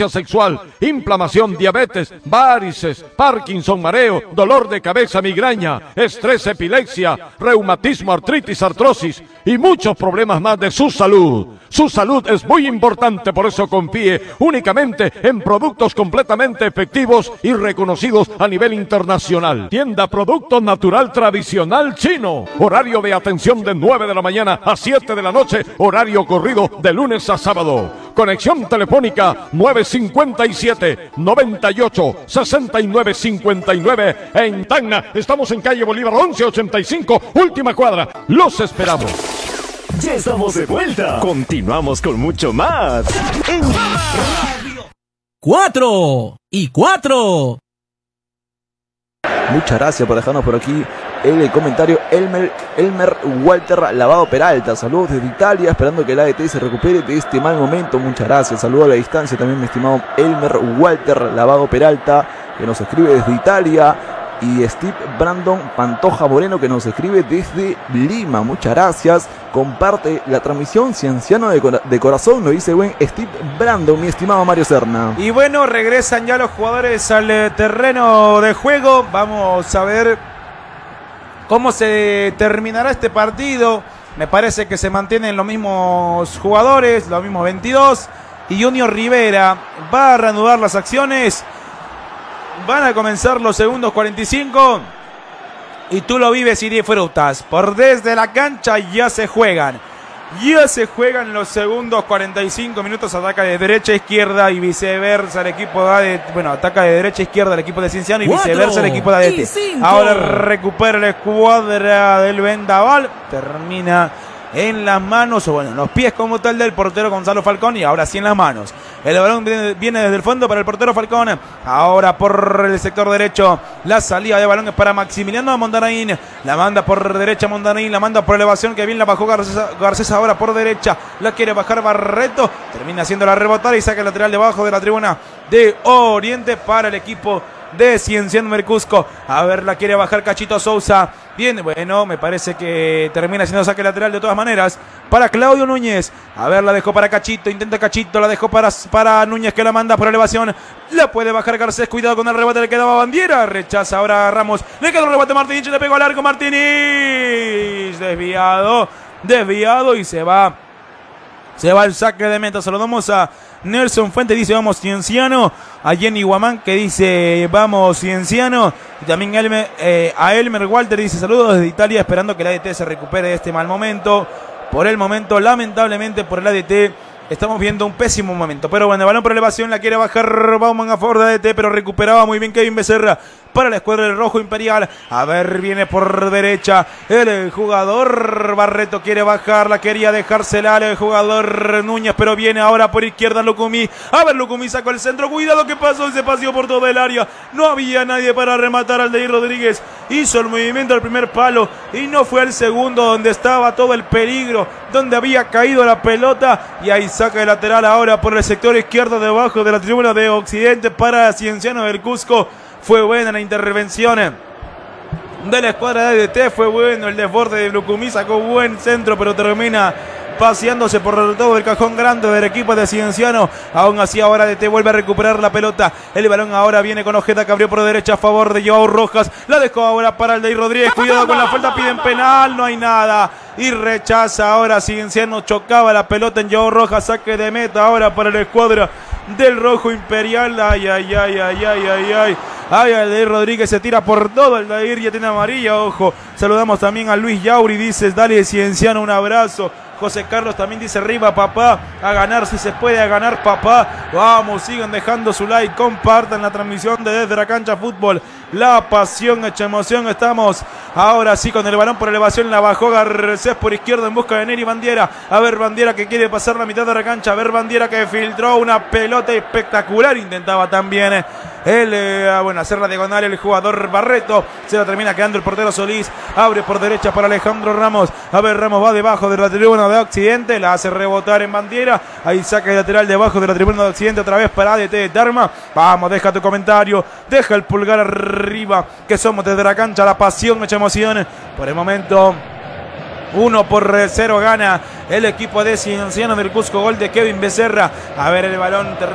impotencia sexual, inflamación, diabetes, varices, Parkinson, mareo, dolor de cabeza, migraña, estrés, epilepsia, reumatismo, artritis, artrosis y muchos problemas más de su salud. Su salud es muy importante, por eso confíe únicamente en productos completamente efectivos y reconocidos a nivel internacional. Tienda Producto Natural Tradicional Chino. Horario de atención de 9 de la mañana a 7 de la noche. Horario corrido de lunes a sábado. Conexión telefónica 957-98-6959 en Tacna. Estamos en calle Bolívar 1185, última cuadra. Los esperamos. Ya estamos de vuelta. Continuamos con mucho más. En Radio 4 y 4. Muchas gracias por dejarnos por aquí el comentario. Elmer Walter Lavado Peralta, saludos desde Italia, esperando que el ADT se recupere de este mal momento. Muchas gracias, saludos a la distancia también, mi estimado Elmer Walter Lavado Peralta, que nos escribe desde Italia. Y Steve Brandon Pantoja Moreno, que nos escribe desde Lima. Muchas gracias. Comparte la transmisión cienciano de corazón, lo dice buen Steve Brandon, mi estimado Mario Serna. Y bueno, regresan ya los jugadores al terreno de juego. Vamos a ver cómo se terminará este partido. Me parece que se mantienen los mismos jugadores, los mismos 22. Y Junior Rivera va a reanudar las acciones. Van a comenzar los segundos 45 y tú lo vives y disfrutas. Por desde la cancha ya se juegan. Ya se juegan los segundos 45 minutos. Ataca de derecha a izquierda y viceversa el equipo de ataca de derecha a izquierda el equipo de Cienciano y viceversa el equipo de ADT. Ahora recupera la escuadra del Vendaval. Termina en las manos, o bueno, en los pies como tal del portero Gonzalo Falcón, y ahora sí en las manos. El balón viene desde el fondo para el portero Falcón. Ahora por el sector derecho, la salida de balón es para Maximiliano Mondaraín. La manda por derecha Mondaraín, la manda por elevación, que bien la bajó Garcés ahora por derecha. La quiere bajar Barreto, termina haciendo la rebotada y saca el lateral debajo de la tribuna de Oriente para el equipo de Cienciano Mercusco. A ver, la quiere bajar Cachito Sousa. Bien, bueno, me parece que termina siendo saque lateral de todas maneras para Claudio Núñez. A ver, la dejó para Cachito, intenta Cachito, la dejó para Núñez, que la manda por elevación. La puede bajar Garcés, cuidado con el rebote, le quedaba Bandiera. Rechaza ahora a Ramos, le quedó el rebote a Martínez, le pegó al arco Martínez. Desviado y se va el saque de meta. Saludamos a Nelson Fuentes, dice vamos Cienciano. A Jenny Guamán, que dice vamos Cienciano. Y también a Elmer Walter, dice saludos desde Italia, esperando que el ADT se recupere de este mal momento. Por el momento, lamentablemente por el ADT, estamos viendo un pésimo momento. Pero bueno, el balón por elevación, la quiere bajar Bauman a favor de ADT, pero recuperaba muy bien Kevin Becerra para la escuadra del Rojo Imperial. A ver, viene por derecha el jugador Barreto, quiere bajar, la quería dejársela el jugador Núñez, pero viene ahora por izquierda Lucumí. A ver, Lucumí sacó el centro, cuidado que pasó, se paseó por todo el área. No había nadie para rematar. Aldair Rodríguez hizo el movimiento al primer palo y no fue al segundo, donde estaba todo el peligro, donde había caído la pelota. Y ahí saca el lateral ahora por el sector izquierdo debajo de la tribuna de Occidente para Cienciano del Cusco. Fue buena la intervención de la escuadra de ADT, fue bueno el desborde de Lucumí, sacó buen centro, pero termina paseándose por todo el cajón grande del equipo de Cienciano. Aún así ahora ADT vuelve a recuperar la pelota. El balón ahora viene con Ojeda, que abrió por derecha a favor de Joao Rojas. La dejó ahora para Aldair Rodríguez. Cuidado con la falta, piden penal, no hay nada. Y rechaza ahora Cienciano, chocaba la pelota en Joao Rojas. Saque de meta ahora para la escuadra del Rojo Imperial. Ay. Aldair Rodríguez se tira por todo. Aldair ya tiene amarilla, ojo. Saludamos también a Luis Yauri, dice dale Cienciano, un abrazo. José Carlos también dice arriba papá, a ganar si se puede, a ganar papá. Vamos, sigan dejando su like, compartan la transmisión de Desde la Cancha Fútbol. La pasión hecha emoción. Estamos ahora sí con el balón por elevación, la bajó Garcés por izquierda en busca de Neri Bandiera. A ver Bandiera, que quiere pasar la mitad de la cancha. A ver Bandiera, que filtró una pelota espectacular, intentaba también hacer la diagonal el jugador Barreto. Se la termina quedando el portero Solís. Abre por derecha para Alejandro Ramos. A ver, Ramos va debajo de la tribuna de Occidente, la hace rebotar en Bandiera. Ahí saca el lateral debajo de la tribuna de Occidente, otra vez para ADT de Tarma. Vamos, deja tu comentario, deja el pulgar arriba, que somos Desde la Cancha, la pasión, mucha emoción. Por el momento 1-0 gana el equipo de Cienciano del Cusco, gol de Kevin Becerra. A ver el balón